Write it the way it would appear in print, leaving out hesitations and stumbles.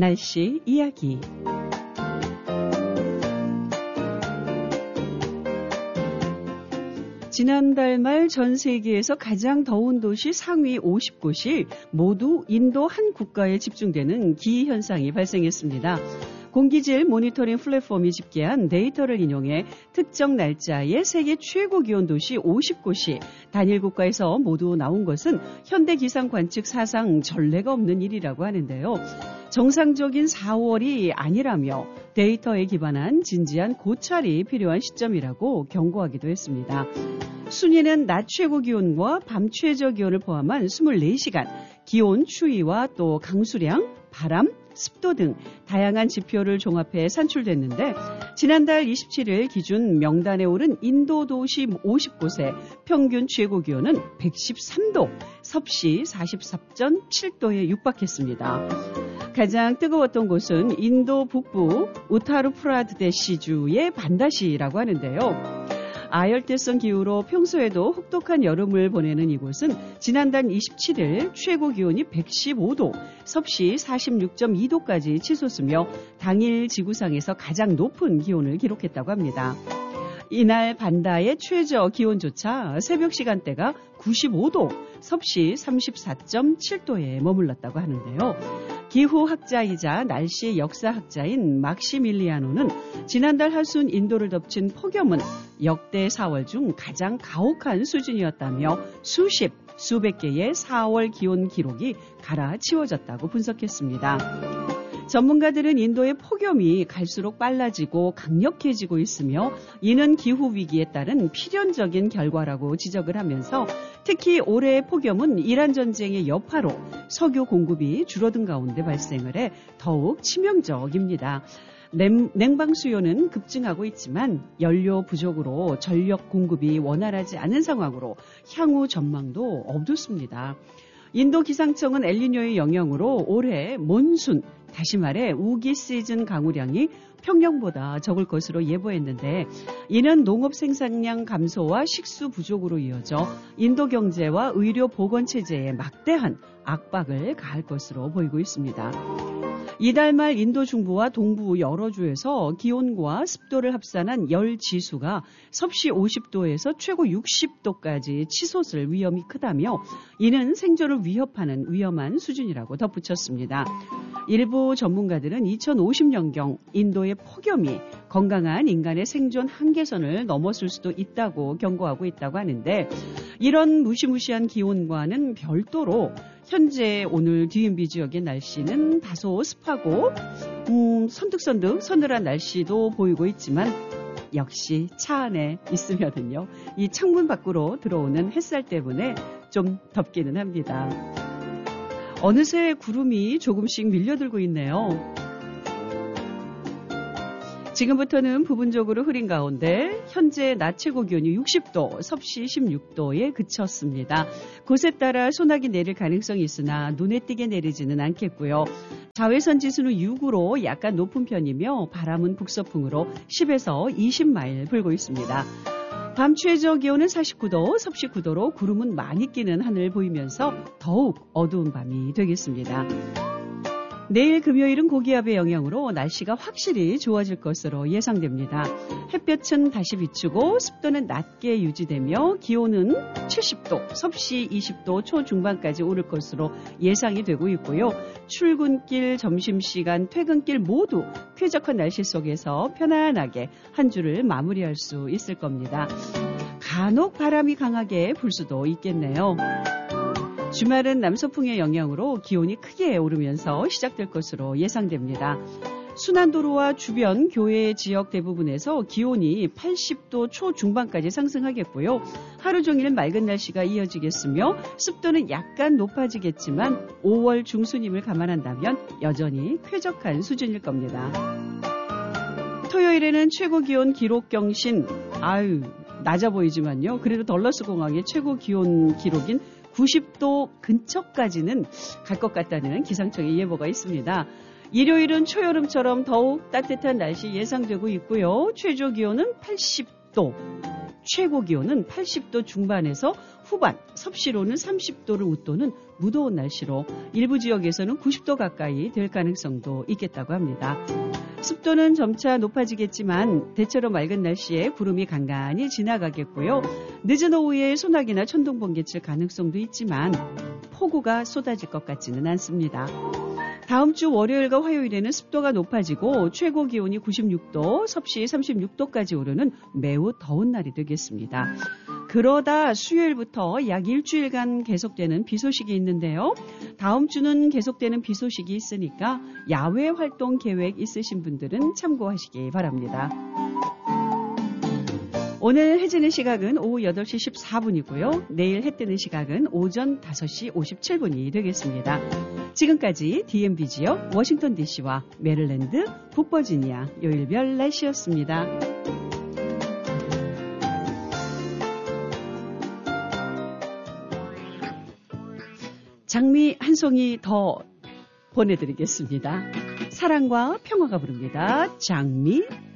날씨 이야기. 지난달 말 전 세계에서 가장 더운 도시 상위 50곳이 모두 인도 한 국가에 집중되는 기현상이 발생했습니다. 공기질 모니터링 플랫폼이 집계한 데이터를 인용해 특정 날짜에 세계 최고 기온 도시 50곳이 단일 국가에서 모두 나온 것은 현대 기상 관측 사상 전례가 없는 일이라고 하는데요. 정상적인 4월이 아니라며 데이터에 기반한 진지한 고찰이 필요한 시점이라고 경고하기도 했습니다. 순위는 낮 최고 기온과 밤 최저 기온을 포함한 24시간, 기온, 추위와 또 강수량, 바람, 습도 등 다양한 지표를 종합해 산출됐는데 지난달 27일 기준 명단에 오른 인도 도시 50곳의 평균 최고 기온은 113도, 섭씨 44.7도에 육박했습니다. 가장 뜨거웠던 곳은 인도 북부 우타르 프라데시주의 반다시라고 하는데요. 아열대성 기후로 평소에도 혹독한 여름을 보내는 이곳은 지난달 27일 최고 기온이 115도, 섭씨 46.2도까지 치솟으며 당일 지구상에서 가장 높은 기온을 기록했다고 합니다. 이날 반다의 최저 기온조차 새벽 시간대가 95도, 섭씨 34.7도에 머물렀다고 하는데요. 기후학자이자 날씨 역사학자인 막시밀리아노는 지난달 하순 인도를 덮친 폭염은 역대 4월 중 가장 가혹한 수준이었다며 수백 개의 4월 기온 기록이 갈아치워졌다고 분석했습니다. 전문가들은 인도의 폭염이 갈수록 빨라지고 강력해지고 있으며 이는 기후위기에 따른 필연적인 결과라고 지적을 하면서 특히 올해의 폭염은 이란 전쟁의 여파로 석유 공급이 줄어든 가운데 발생을 해 더욱 치명적입니다. 냉방 수요는 급증하고 있지만 연료 부족으로 전력 공급이 원활하지 않은 상황으로 향후 전망도 어둡습니다. 인도 기상청은 엘니뇨의 영향으로 올해 몬순, 다시 말해 우기 시즌 강우량이 평년보다 적을 것으로 예보했는데 이는 농업 생산량 감소와 식수 부족으로 이어져 인도 경제와 의료 보건 체제에 막대한 압박을 가할 것으로 보이고 있습니다. 이달 말 인도 중부와 동부 여러 주에서 기온과 습도를 합산한 열 지수가 섭씨 50도에서 최고 60도까지 치솟을 위험이 크다며 이는 생존을 위협하는 위험한 수준이라고 덧붙였습니다. 일부 전문가들은 2050년경 인도의 폭염이 건강한 인간의 생존 한계선을 넘어설 수도 있다고 경고하고 있다고 하는데 이런 무시무시한 기온과는 별도로 현재 오늘 DMB 지역의 날씨는 다소 습하고 선득선득 서늘한 날씨도 보이고 있지만 역시 차 안에 있으면은요 이 창문 밖으로 들어오는 햇살 때문에 좀 덥기는 합니다. 어느새 구름이 조금씩 밀려들고 있네요. 지금부터는 부분적으로 흐린 가운데 현재 낮 최고 기온이 60도, 섭씨 16도에 그쳤습니다. 곳에 따라 소나기 내릴 가능성이 있으나 눈에 띄게 내리지는 않겠고요. 자외선 지수는 6으로 약간 높은 편이며 바람은 북서풍으로 10에서 20마일 불고 있습니다. 밤 최저 기온은 49도, 섭씨 9도로 구름은 많이 끼는 하늘 보이면서 더욱 어두운 밤이 되겠습니다. 내일 금요일은 고기압의 영향으로 날씨가 확실히 좋아질 것으로 예상됩니다. 햇볕은 다시 비추고 습도는 낮게 유지되며 기온은 70도, 섭씨 20도 초중반까지 오를 것으로 예상이 되고 있고요. 출근길, 점심시간, 퇴근길 모두 쾌적한 날씨 속에서 편안하게 한 주를 마무리할 수 있을 겁니다. 간혹 바람이 강하게 불 수도 있겠네요. 주말은 남서풍의 영향으로 기온이 크게 오르면서 시작될 것으로 예상됩니다. 순환도로와 주변 교외 지역 대부분에서 기온이 80도 초중반까지 상승하겠고요. 하루 종일 맑은 날씨가 이어지겠으며 습도는 약간 높아지겠지만 5월 중순임을 감안한다면 여전히 쾌적한 수준일 겁니다. 토요일에는 최고 기온 기록 경신, 낮아 보이지만요. 그래도 덜러스 공항의 최고 기온 기록인 90도 근처까지는 갈 것 같다는 기상청의 예보가 있습니다. 일요일은 초여름처럼 더욱 따뜻한 날씨 예상되고 있고요. 최저 기온은 60도, 최고 기온은 80도 중반에서 후반, 섭씨로는 30도를 웃도는 무더운 날씨로 일부 지역에서는 90도 가까이 될 가능성도 있겠다고 합니다. 습도는 점차 높아지겠지만 대체로 맑은 날씨에 구름이 간간히 지나가겠고요. 늦은 오후에 소나기나 천둥 번개 칠 가능성도 있지만 폭우가 쏟아질 것 같지는 않습니다. 다음 주 월요일과 화요일에는 습도가 높아지고 최고 기온이 96도, 섭씨 36도까지 오르는 매우 더운 날이 되겠습니다. 그러다 수요일부터 약 일주일간 계속되는 비 소식이 있는데요. 다음 주는 계속되는 비 소식이 있으니까 야외 활동 계획 있으신 분들은 참고하시기 바랍니다. 오늘 해 지는 시각은 오후 8시 14분이고요. 내일 해 뜨는 시각은 오전 5시 57분이 되겠습니다. 지금까지 DMB 지역 워싱턴 DC와 메릴랜드, 북버지니아 요일별 날씨였습니다. 장미 한 송이 더 보내드리겠습니다. 사랑과 평화가 부릅니다. 장미.